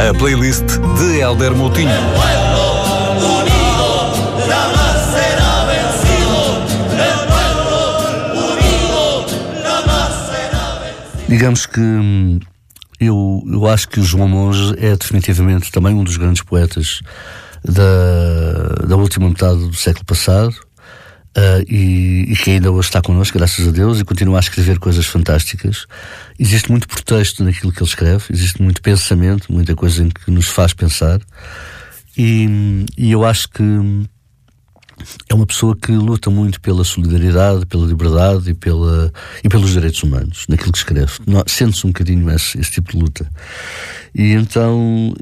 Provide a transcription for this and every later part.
A playlist de Hélder Moutinho. Digamos que eu acho que o João Monge é definitivamente também um dos grandes poetas da última metade do século passado, e que ainda hoje está connosco, graças a Deus, e continua a escrever coisas fantásticas. Existe muito pretexto naquilo que ele escreve, existe muito pensamento, muita coisa em que nos faz pensar, e eu acho que é uma pessoa que luta muito pela solidariedade, pela liberdade e pelos direitos humanos, naquilo que escreve. Sente-se um bocadinho esse tipo de luta. E então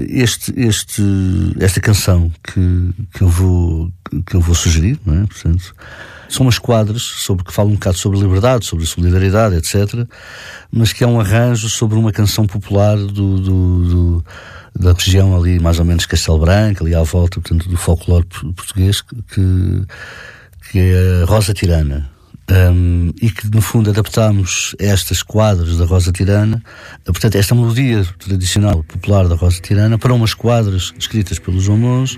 esta canção que eu vou sugerir, não é? Portanto, são umas quadras que falam um bocado sobre a liberdade, sobre a solidariedade, etc., mas que é um arranjo sobre uma canção popular da região ali, mais ou menos Castelo Branco, ali à volta, portanto, do folclore português, que é a Rosa Tirana. E que, no fundo, adaptámos estas quadras da Rosa Tirana, portanto, esta melodia tradicional, popular da Rosa Tirana, para umas quadras escritas pelo João Monge,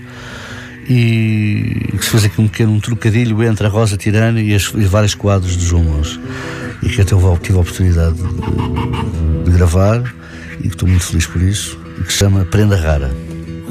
e que se faz aqui um pequeno trocadilho entre a Rosa Tirana e vários quadros do João Monge, e que até tive a oportunidade de gravar, e que estou muito feliz por isso, e que se chama Prenda Rara.